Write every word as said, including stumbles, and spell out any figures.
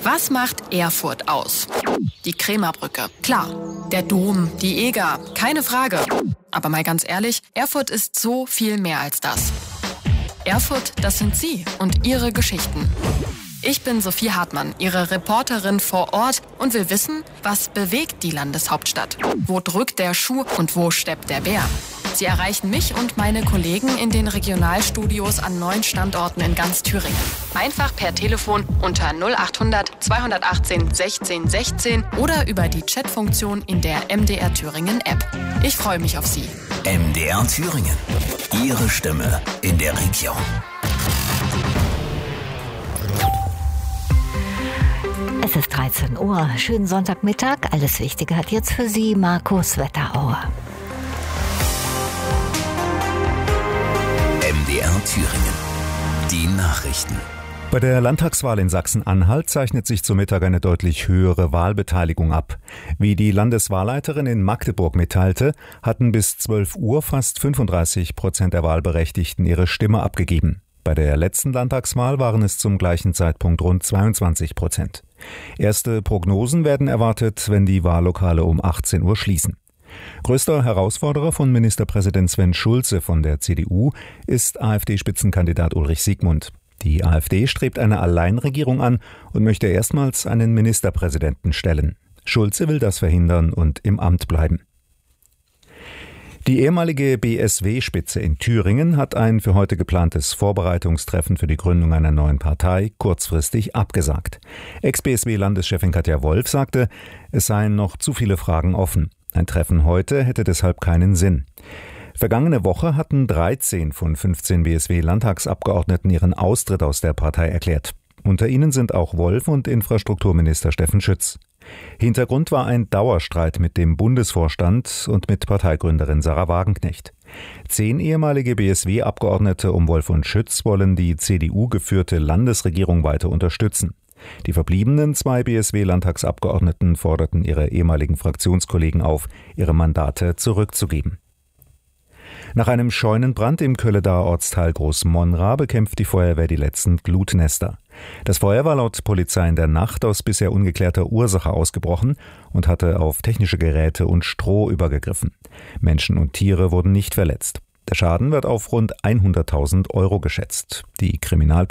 Was macht Erfurt aus? Die Krämerbrücke, klar. Der Dom, die Eger, keine Frage. Aber mal ganz ehrlich, Erfurt ist so viel mehr als das. Erfurt, das sind Sie und Ihre Geschichten. Ich bin Sophie Hartmann, Ihre Reporterin vor Ort und will wissen, was bewegt die Landeshauptstadt? Wo drückt der Schuh und wo steppt der Bär? Sie erreichen mich und meine Kollegen in den Regionalstudios an neun Standorten in ganz Thüringen. Einfach per Telefon unter null achthundert zweihundertachtzehn sechzehn sechzehn oder über die Chatfunktion in der M D R Thüringen App. Ich freue mich auf Sie. M D R Thüringen. Ihre Stimme in der Region. Es ist dreizehn Uhr. Schönen Sonntagmittag. Alles Wichtige hat jetzt für Sie Markus Wetterauer. M D R Thüringen. Die Nachrichten. Bei der Landtagswahl in Sachsen-Anhalt zeichnet sich zu Mittag eine deutlich höhere Wahlbeteiligung ab. Wie die Landeswahlleiterin in Magdeburg mitteilte, hatten bis zwölf Uhr fast fünfunddreißig Prozent der Wahlberechtigten ihre Stimme abgegeben. Bei der letzten Landtagswahl waren es zum gleichen Zeitpunkt rund zweiundzwanzig Prozent. Erste Prognosen werden erwartet, wenn die Wahllokale um achtzehn Uhr schließen. Größter Herausforderer von Ministerpräsident Sven Schulze von der C D U ist AfD-Spitzenkandidat Ulrich Siegmund. Die AfD strebt eine Alleinregierung an und möchte erstmals einen Ministerpräsidenten stellen. Schulze will das verhindern und im Amt bleiben. Die ehemalige B S W-Spitze in Thüringen hat ein für heute geplantes Vorbereitungstreffen für die Gründung einer neuen Partei kurzfristig abgesagt. Ex-B S W-Landeschefin Katja Wolf sagte, es seien noch zu viele Fragen offen. Ein Treffen heute hätte deshalb keinen Sinn. Vergangene Woche hatten dreizehn von fünfzehn B S W-Landtagsabgeordneten ihren Austritt aus der Partei erklärt. Unter ihnen sind auch Wolf und Infrastrukturminister Steffen Schütz. Hintergrund war ein Dauerstreit mit dem Bundesvorstand und mit Parteigründerin Sarah Wagenknecht. Zehn ehemalige B S W-Abgeordnete um Wolf und Schütz wollen die C D U-geführte Landesregierung weiter unterstützen. Die verbliebenen zwei B S W-Landtagsabgeordneten forderten ihre ehemaligen Fraktionskollegen auf, ihre Mandate zurückzugeben. Nach einem Scheunenbrand im Kölleder Ortsteil Großmonra bekämpft die Feuerwehr die letzten Glutnester. Das Feuer war laut Polizei in der Nacht aus bisher ungeklärter Ursache ausgebrochen und hatte auf technische Geräte und Stroh übergegriffen. Menschen und Tiere wurden nicht verletzt. Der Schaden wird auf rund hunderttausend Euro geschätzt. Die Kriminalpolizei